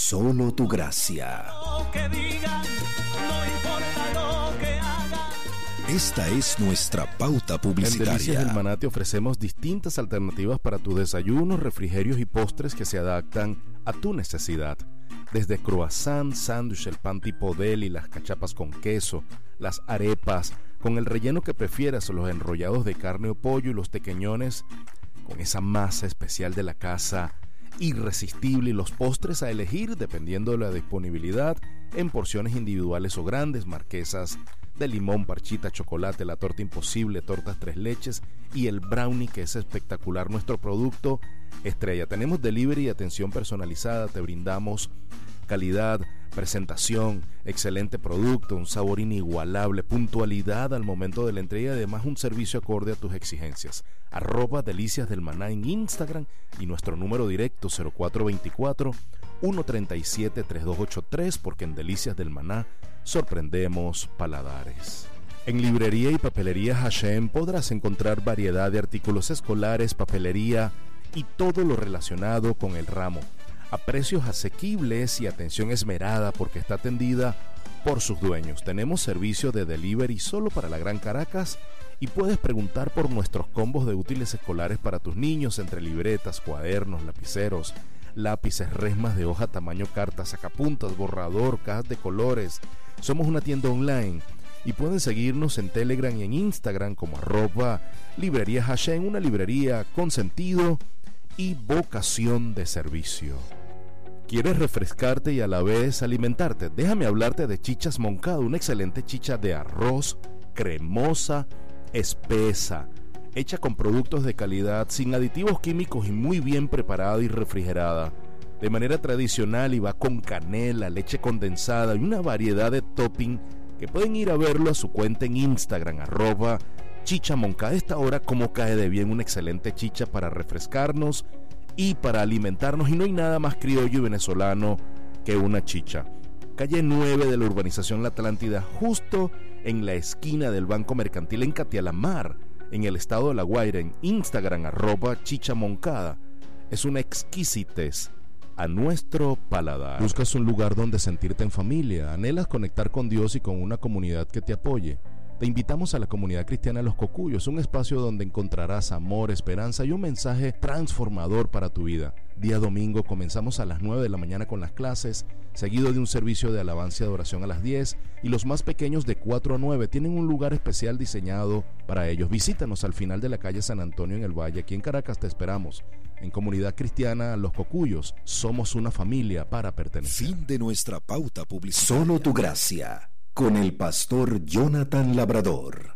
Solo tu gracia. Lo que digan, no importa lo que hagan. Esta es nuestra pauta publicitaria. En Delicias del Maná te ofrecemos distintas alternativas para tus desayunos, refrigerios y postres que se adaptan a tu necesidad. Desde croissant, sándwich, el pan tipo deli, las cachapas con queso, las arepas, con el relleno que prefieras, los enrollados de carne o pollo y los tequeñones con esa masa especial de la casa, irresistible, y los postres a elegir dependiendo de la disponibilidad en porciones individuales o grandes, marquesas de limón, parchita, chocolate, la torta imposible, tortas tres leches y el brownie, que es espectacular, nuestro producto estrella. Tenemos delivery y atención personalizada, te brindamos calidad, presentación, excelente producto, un sabor inigualable, puntualidad al momento de la entrega y además un servicio acorde a tus exigencias. @Delicias del Maná en Instagram y nuestro número directo 0424-137-3283, porque en Delicias del Maná sorprendemos paladares. En librería y papelería Hashem podrás encontrar variedad de artículos escolares, papelería y todo lo relacionado con el ramo, a precios asequibles y atención esmerada porque está atendida por sus dueños. Tenemos servicio de delivery solo para la Gran Caracas y puedes preguntar por nuestros combos de útiles escolares para tus niños, entre libretas, cuadernos, lapiceros, lápices, resmas de hoja tamaño carta, sacapuntas, borrador, cajas de colores. Somos una tienda online y pueden seguirnos en Telegram y en Instagram como @librería Hashem, una librería con sentido y vocación de servicio. ¿Quieres refrescarte y a la vez alimentarte? Déjame hablarte de Chichas Moncada, una excelente chicha de arroz, cremosa, espesa, hecha con productos de calidad, sin aditivos químicos y muy bien preparada y refrigerada, de manera tradicional, y va con canela, leche condensada y una variedad de topping que pueden ir a verlo a su cuenta en Instagram, @Chicha Moncada. Esta hora como cae de bien una excelente chicha para refrescarnos y para alimentarnos, y no hay nada más criollo y venezolano que una chicha. Calle 9 de la urbanización La Atlántida, justo en la esquina del Banco Mercantil en Catialamar, en el estado de La Guaira. En Instagram @Chicha Moncada. Es una exquisitez a nuestro paladar. Buscas un lugar donde sentirte en familia, anhelas conectar con Dios y con una comunidad que te apoye. Te invitamos a la comunidad cristiana Los Cocuyos, un espacio donde encontrarás amor, esperanza y un mensaje transformador para tu vida. Día domingo comenzamos a las 9 de la mañana con las clases, seguido de un servicio de alabanza y adoración a las 10, y los más pequeños de 4 a 9 tienen un lugar especial diseñado para ellos. Visítanos al final de la calle San Antonio en el Valle. Aquí en Caracas te esperamos. En Comunidad Cristiana Los Cocuyos, somos una familia para pertenecer. Fin de nuestra pauta publicitaria. Solo tu gracia, con el pastor Jonathan Labrador.